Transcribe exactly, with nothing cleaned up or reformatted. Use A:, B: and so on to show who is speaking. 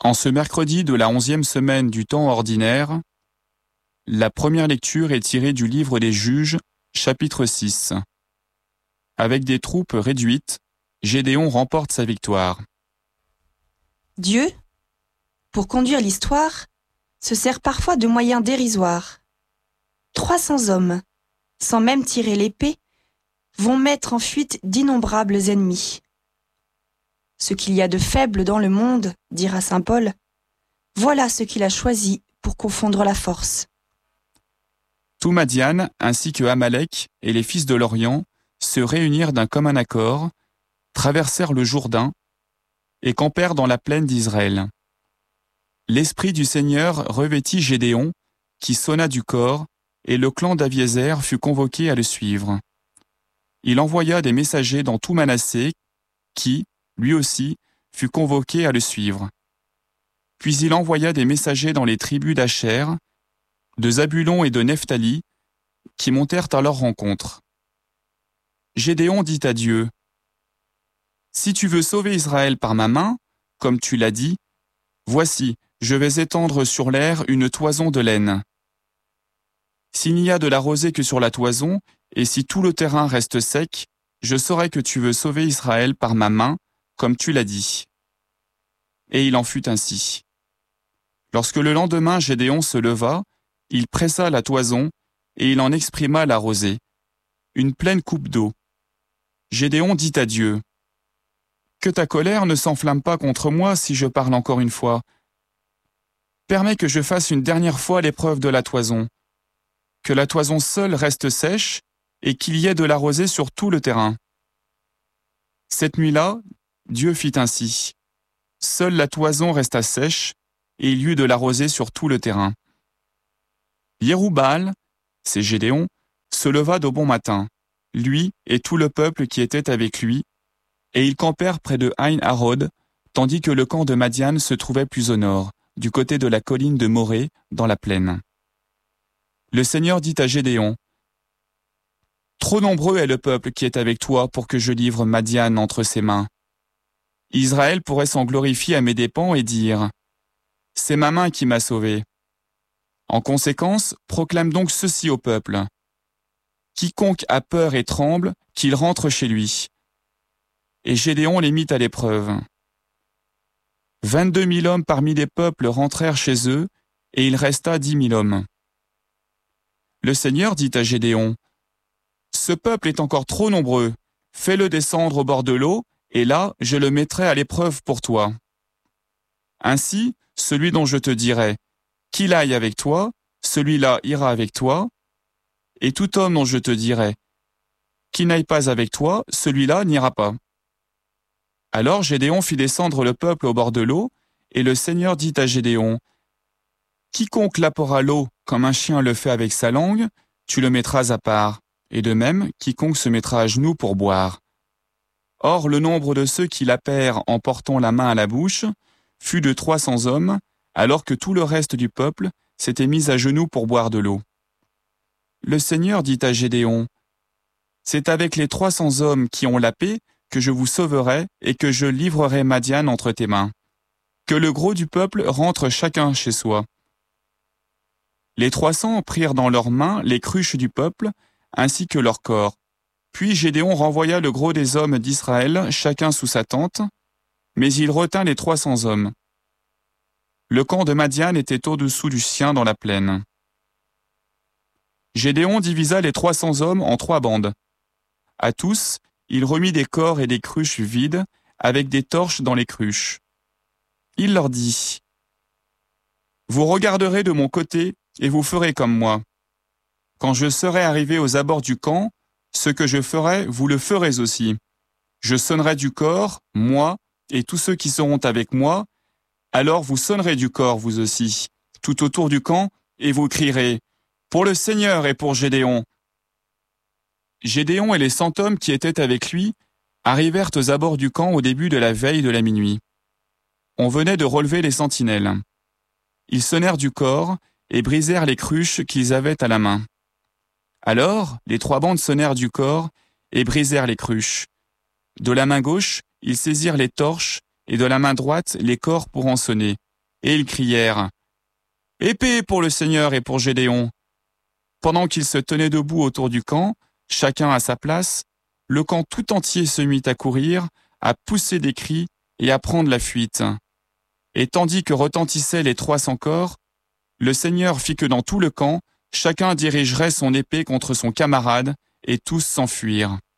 A: En ce mercredi de la onzième semaine du temps ordinaire, la première lecture est tirée du livre des Juges, chapitre six. Avec des troupes réduites, Gédéon remporte sa victoire.
B: Dieu, pour conduire l'histoire, se sert parfois de moyens dérisoires. trois cents hommes, sans même tirer l'épée, vont mettre en fuite d'innombrables ennemis. Ce qu'il y a de faible dans le monde, dira saint Paul, voilà ce qu'il a choisi pour confondre la force.
A: Tout Madian, ainsi que Amalek et les fils de l'Orient, se réunirent d'un commun accord, traversèrent le Jourdain et campèrent dans la plaine d'Israël. L'esprit du Seigneur revêtit Gédéon, qui sonna du cor, et le clan d'Abiézer fut convoqué à le suivre. Il envoya des messagers dans tout Manassé, qui, lui aussi, fut convoqué à le suivre. Puis il envoya des messagers dans les tribus d'Acher, de Zabulon et de Nephtali, qui montèrent à leur rencontre. Gédéon dit à Dieu, « Si tu veux sauver Israël par ma main, comme tu l'as dit, voici, je vais étendre sur l'air une toison de laine. S'il n'y a de la rosée que sur la toison, et si tout le terrain reste sec, je saurai que tu veux sauver Israël par ma main, comme tu l'as dit. » Et il en fut ainsi. Lorsque le lendemain Gédéon se leva, il pressa la toison, et il en exprima la rosée, une pleine coupe d'eau. Gédéon dit à Dieu, « Que ta colère ne s'enflamme pas contre moi si je parle encore une fois. Permets que je fasse une dernière fois l'épreuve de la toison, que la toison seule reste sèche, et qu'il y ait de la rosée sur tout le terrain. » Cette nuit-là, Dieu fit ainsi. Seule la toison resta sèche, et il y eut de la rosée sur tout le terrain. Yéroubal, c'est Gédéon, se leva de bon matin, lui et tout le peuple qui était avec lui, et ils campèrent près de Aïn Harod, tandis que le camp de Madian se trouvait plus au nord, du côté de la colline de Morée, dans la plaine. Le Seigneur dit à Gédéon, « Trop nombreux est le peuple qui est avec toi pour que je livre Madian entre ses mains. Israël pourrait s'en glorifier à mes dépens et dire, « C'est ma main qui m'a sauvé. » En conséquence, proclame donc ceci au peuple. Quiconque a peur et tremble, qu'il rentre chez lui. Et Gédéon les mit à l'épreuve. Vingt-deux mille hommes parmi les peuples rentrèrent chez eux, et il resta dix mille hommes. Le Seigneur dit à Gédéon, « Ce peuple est encore trop nombreux, fais-le descendre au bord de l'eau, et là je le mettrai à l'épreuve pour toi. Ainsi, celui dont je te dirai, qu'il aille avec toi, celui-là ira avec toi, et tout homme dont je te dirai, qui n'aille pas avec toi, celui-là n'ira pas. » Alors Gédéon fit descendre le peuple au bord de l'eau, et le Seigneur dit à Gédéon, « Quiconque lapera l'eau comme un chien le fait avec sa langue, tu le mettras à part, et de même, quiconque se mettra à genoux pour boire. » Or, le nombre de ceux qui lapèrent en portant la main à la bouche fut de trois cents hommes, alors que tout le reste du peuple s'était mis à genoux pour boire de l'eau. Le Seigneur dit à Gédéon, « C'est avec les trois cents hommes qui ont lapé que je vous sauverai et que je livrerai Madian entre tes mains. Que le gros du peuple rentre chacun chez soi. » Les trois cents prirent dans leurs mains les cruches du peuple, ainsi que leur corps. Puis Gédéon renvoya le gros des hommes d'Israël, chacun sous sa tente, mais il retint les trois cents hommes. Le camp de Madian était au-dessous du sien dans la plaine. Gédéon divisa les trois cents hommes en trois bandes. À tous, il remit des corps et des cruches vides, avec des torches dans les cruches. Il leur dit, « Vous regarderez de mon côté, et vous ferez comme moi. Quand je serai arrivé aux abords du camp, ce que je ferai, vous le ferez aussi. Je sonnerai du cor, moi, et tous ceux qui seront avec moi, alors vous sonnerez du cor, vous aussi, tout autour du camp, et vous crierez, « Pour le Seigneur et pour Gédéon !» Gédéon et les cent hommes qui étaient avec lui arrivèrent aux abords du camp au début de la veille de la minuit. On venait de relever les sentinelles. Ils sonnèrent du cor et brisèrent les cruches qu'ils avaient à la main. Alors, les trois bandes sonnèrent du cor et brisèrent les cruches. De la main gauche, ils saisirent les torches et de la main droite les cors pour en sonner, et ils crièrent « Épée pour le Seigneur et pour Gédéon !» Pendant qu'ils se tenaient debout autour du camp, chacun à sa place, le camp tout entier se mit à courir, à pousser des cris et à prendre la fuite. Et tandis que retentissaient les trois cents corps, le Seigneur fit que dans tout le camp, chacun dirigerait son épée contre son camarade, et tous s'enfuirent.